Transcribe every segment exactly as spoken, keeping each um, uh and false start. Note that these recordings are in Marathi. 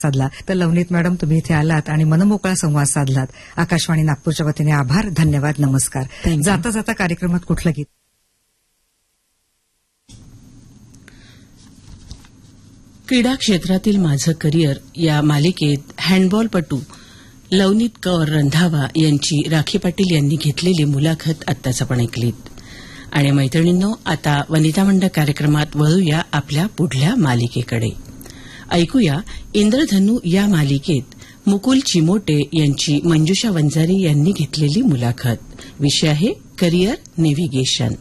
साधला. तर लवनीत मॅडम, तुम्ही इथे आलात आणि मनमोकळा संवाद साधलात. आकाशवाणी नागपूरच्या वतीने आभार, धन्यवाद, नमस्कार. जाता जाता कार्यक्रमात कुठलं गीत? क्रीडा क्षेत्रातील माझं करिअर या मालिकेत हँडबॉलपटू लवनीत कौर रंधावा यांची राखी पाटील यांनी घेतलेली मुलाखत आत्ताच आपण ऐकलीत. आणि मैत्रिणींनो, आता वनिता मंडळ कार्यक्रमात वळूया आपल्या पुढल्या मालिकेकडे. ऐकूया इंद्रधनू या मालिकेत मुकुल चिमोटे यांची मंजुषा वंजारी यांनी घेतलेली मुलाखत. विषय आहे करिअर नेव्हिगेशन.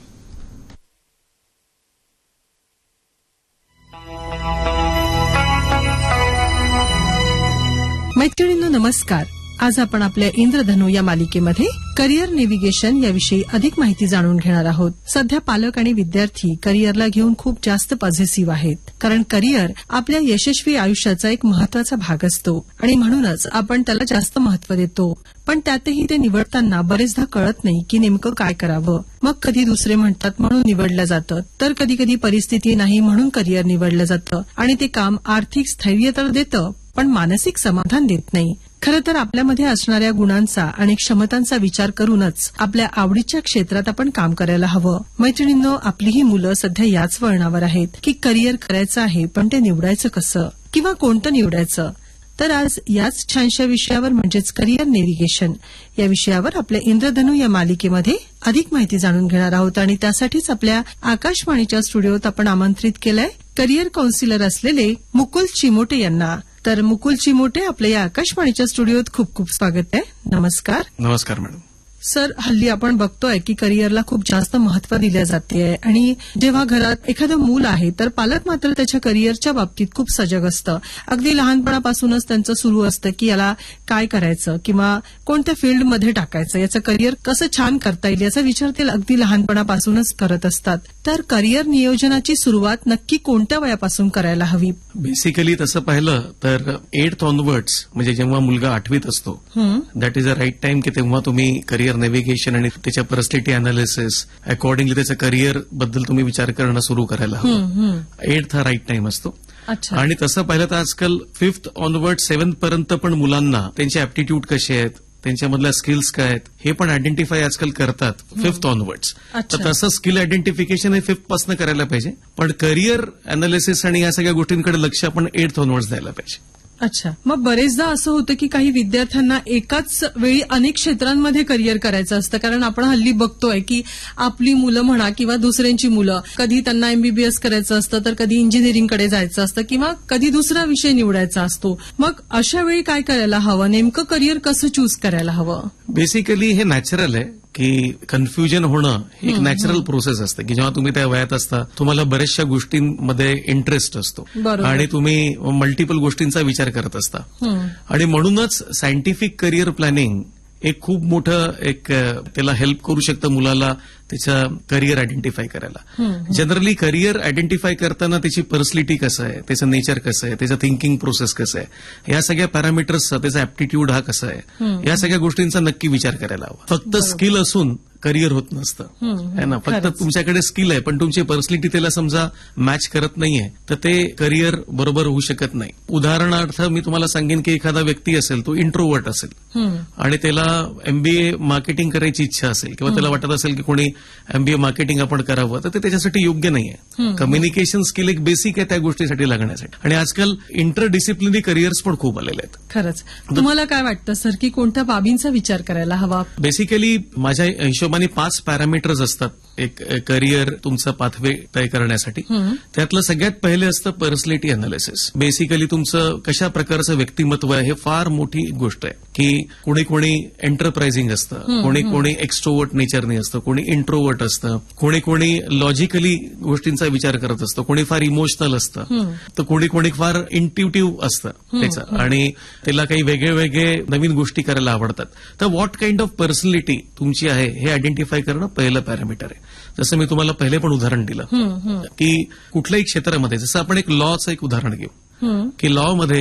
मैत्रिणींनो, नमस्कार. आज आपण आपल्या इंद्रधनू या मालिकेमध्ये करिअर नेव्हिगेशन याविषयी अधिक माहिती जाणून घेणार आहोत. सध्या पालक आणि विद्यार्थी करिअरला घेऊन खूप जास्त पॉझिटिव्ह आहेत, कारण करिअर आपल्या यशस्वी आयुष्याचा एक महत्वाचा भाग असतो आणि म्हणूनच आपण त्याला जास्त महत्व देतो. पण त्यातही ते निवडताना बरेचदा कळत नाही की नेमकं काय करावं. मग कधी दुसरे म्हणतात म्हणून निवडलं जातं, तर कधी कधी परिस्थिती नाही म्हणून करिअर निवडलं जातं आणि ते काम आर्थिक स्थैर्य तर देतं पण मानसिक समाधान देत नाही. खरं तर आपल्यामध्ये असणाऱ्या गुणांचा आणि क्षमतांचा विचार करूनच आपल्या आवडीच्या क्षेत्रात आपण काम करायला हवं. मैत्रिणींनो, आपली ही मुलं सध्या याच वळणावर आहेत की करिअर करायचं आहे, पण ते निवडायचं कसं किंवा कोणतं निवडायचं. तर आज याच छानशा विषयावर म्हणजेच करिअर नेव्हिगेशन या विषयावर आपल्या इंद्रधनू या मालिकेमध्ये अधिक माहिती जाणून घेणार आहोत. आणि त्यासाठीच आपल्या आकाशवाणीच्या स्टुडिओत आपण आमंत्रित केलंय करिअर काउन्सिलर असलेले मुकुल चिमोटे यांना. तर मुकुल चिमोटे, आपल्या या आकाशवाणीच्या स्टुडिओत खूप खूप स्वागत आहे. नमस्कार. नमस्कार मॅडम. सर, हल्ली आपण बघतोय की करिअरला खूप जास्त महत्व दिलं जाते आणि जेव्हा घरात एखादं मूल आहे तर पालक मात्र त्याच्या करिअरच्या बाबतीत खूप सजग असतं. अगदी लहानपणापासूनच त्यांचं सुरू असतं की याला काय करायचं किंवा कोणत्या फील्डमध्ये टाकायचं, याचं करिअर कसं छान करता येईल याचा विचार ते अगदी लहानपणापासूनच करत असतात. तर करिअर नियोजनाची सुरुवात नक्की कोणत्या वयापासून करायला हवी? बेसिकली तसं पाहिलं तर एट्थ ऑनवर्ड्स, म्हणजे जेव्हा मुलगा आठवीत असतो, that is a right time की तेव्हा तुम्ही करिअर नेव्हिगेशन आणि त्याच्या पर्सनॅलिटी अनालिसिस अकॉर्डिंगली त्याचं करिअर बद्दल तुम्ही विचार करणं सुरू करायला हवं. एट्थ हा राईट टाइम असतो. आणि तसं पाहिलं तर आजकाल फिफ्थ ऑनवर्ड सेव्हन्थ पर्यंत पण मुलांना त्यांचे ऍप्टिट्यूड कसे आहेत, त्यांच्यामधल्या स्किल्स काय आहेत हे पण आयडेंटिफाय आजकाल करतात फिफ्थ ऑनवर्ड्स. तर तसं स्किल आयडेंटिफिकेशन हे फिफ्थ पासून करायला पाहिजे, पण करिअर अनालिसिस आणि या सगळ्या गोष्टींकडे लक्ष आपण एट्थ ऑनवर्ड्स द्यायला पाहिजे. अच्छा, मग बरेचदा असं होतं की काही विद्यार्थ्यांना एकाच वेळी अनेक क्षेत्रांमध्ये करिअर करायचं असतं, कारण आपण हल्ली बघतोय की आपली मुलं म्हणा किंवा दुसऱ्यांची मुलं, कधी त्यांना एमबीबीएस करायचं असतं तर कधी इंजिनिअरिंगकडे जायचं असतं किंवा कधी दुसरा विषय निवडायचा असतो. मग अशा वेळी काय करायला हवं, नेमकं करिअर कसं चूज करायला हवं? बेसिकली हे नॅचरल आहे की कन्फ्युजन होणं ही एक नॅचरल प्रोसेस असते की जेव्हा तुम्ही त्या वयात असता तुम्हाला बऱ्याचशा गोष्टींमध्ये इंटरेस्ट असतो आणि तुम्ही मल्टिपल गोष्टींचा विचार करत असता. आणि म्हणूनच सायंटिफिक करिअर प्लॅनिंग एक खूप मोठं एक त्याला हेल्प करू शकतं मुलाला त्याचं करिअर आयडेंटिफाय करायला. जनरली करिअर आयडेंटिफाय करताना त्याची पर्सनॅलिटी कसं आहे, त्याचं नेचर कसं आहे, त्याचं थिंकिंग प्रोसेस कसं आहे, या सगळ्या पॅरामीटर्सचा, त्याचा ऍप्टिट्यूड हा कसा आहे, या सगळ्या गोष्टींचा नक्की विचार करायला हवा. फक्त स्किल असून करिअर होत नसतं है ना. फक्त तुमच्याकडे स्किल आहे पण तुमची पर्सनॅलिटी त्याला समजा मॅच करत नाहीये तर ते करिअर बरोबर होऊ शकत नाही. उदाहरणार्थ मी तुम्हाला सांगेन की एखादा व्यक्ती असेल, तो इंट्रोवर्ट असेल आणि त्याला एमबीए मार्केटिंग करायची इच्छा असेल किंवा त्याला वाटत असेल की कोणी एमबीए मार्केटिंग आपण करावं, तर ते त्याच्यासाठी योग्य नाहीये. कम्युनिकेशन स्किल एक बेसिक आहे त्या गोष्टीसाठी लागण्यासाठी. आणि आजकाल इंटर डिसिप्लिनरी करिअर्स पण खूप आलेले आहेत. खरंच. तुम्हाला काय वाटतं सर की कोणत्या बाबींचा विचार करायला हवा? बेसिकली माझ्या हिशोबाने पाच पॅरामीटर्स असतात एक करिअर तुमचा पाथवे तय करण्यासाठी. त्यातलं सगळ्यात पहिले असतं पर्सनॅलिटी अनालिसिस. बेसिकली तुमचं कशा प्रकारचं व्यक्तिमत्व आहे हे फार मोठी गोष्ट आहे की कोणी कोणी एंटरप्राइझिंग असतं, कोणी कोणी एक्स्ट्रोवर्ट नेचरने असतं, कोणी इंट्रोवर्ट असतं, कोणी कोणी लॉजिकली गोष्टींचा विचार करत असतं, कोणी फार इमोशनल असतं, तर कोणी कोणी फार इंट्युटिव्ह असतं त्याचं आणि त्याला काही वेगळे वेगळे नवीन गोष्टी करायला आवडतात. तर व्हॉट काइंड ऑफ पर्सनॅलिटी तुमची आहे हे आयडेंटिफाय करणं पहिलं पॅरामीटर आहे. जसं मी तुम्हाला पहिले पण उदाहरण दिलं की कुठल्याही क्षेत्रामध्ये, जसं आपण एक लॉचं एक उदाहरण घेऊ की लॉ मध्ये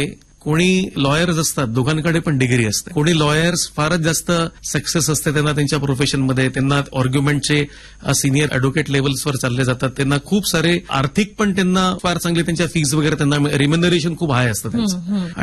कोणी लॉयर्स असतात, दोघांकडे पण डिग्री असते. कोणी लॉयर्स फारच जास्त सक्सेस असते त्यांना त्यांच्या प्रोफेशनमध्ये, त्यांना आर्ग्युमेंटचे सिनियर ऍडव्होकेट लेवल्सवर चालले जातात, त्यांना खूप सारे आर्थिक पण त्यांना फार चांगले त्यांच्या फीज वगैरे त्यांना रिम्युनरेशन खूप हाय असतं त्यांचं.